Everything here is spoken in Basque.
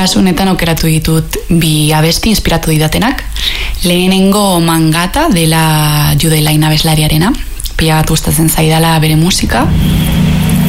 Kasu honetan aukeratu ditut bi abesti inspiratu didatenak. Lehenengo Mangata dela Jude Lain abeslariarena. Pila bat gustatzen zaidala bere musika.